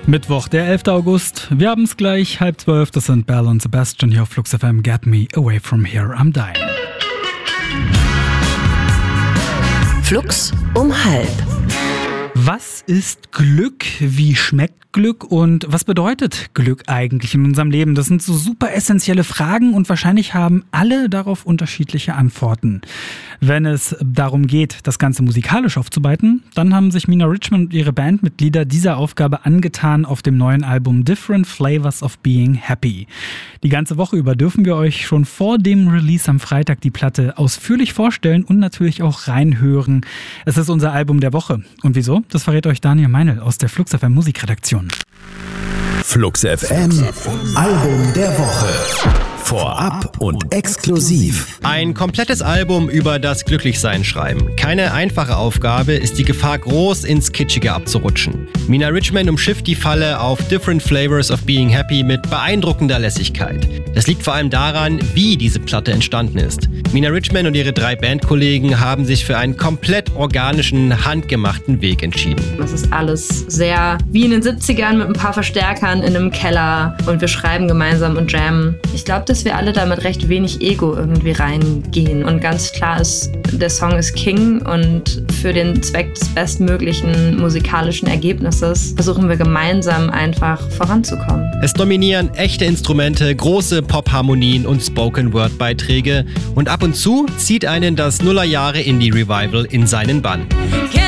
Mittwoch, der 11. August. Wir haben es gleich, 11:30. Das sind Belle und Sebastian hier auf Flux FM. Get me away from here, I'm dying. Flux um 12:30. Was ist Glück? Wie schmeckt Glück? Und was bedeutet Glück eigentlich in unserem Leben? Das sind so super essentielle Fragen und wahrscheinlich haben alle darauf unterschiedliche Antworten. Wenn es darum geht, das Ganze musikalisch aufzubereiten, dann haben sich Mina Richmond und ihre Bandmitglieder dieser Aufgabe angetan auf dem neuen Album Different Flavors of Being Happy. Die ganze Woche über dürfen wir euch schon vor dem Release am Freitag die Platte ausführlich vorstellen und natürlich auch reinhören. Es ist unser Album der Woche. Und wieso? Das verrät euch Daniel Meinl aus der Flux FM Musikredaktion. Flux FM Album der Woche. Vorab und exklusiv. Ein komplettes Album über das Glücklichsein schreiben. Keine einfache Aufgabe, ist die Gefahr groß, ins Kitschige abzurutschen. Mina Richmond umschifft die Falle auf Different Flavors of Being Happy mit beeindruckender Lässigkeit. Das liegt vor allem daran, wie diese Platte entstanden ist. Mina Richmond und ihre 3 Bandkollegen haben sich für einen komplett organischen, handgemachten Weg entschieden. Das ist alles sehr wie in den 70ern mit ein paar Verstärkern in einem Keller und wir schreiben gemeinsam und jammen. Ich glaube, dass wir alle da mit recht wenig Ego irgendwie reingehen. Und ganz klar ist, der Song ist King und für den Zweck des bestmöglichen musikalischen Ergebnisses versuchen wir gemeinsam einfach voranzukommen. Es dominieren echte Instrumente, große Pop-Harmonien und Spoken-Word-Beiträge und ab und zu zieht einen das Nullerjahre-Indie-Revival in seinen Bann.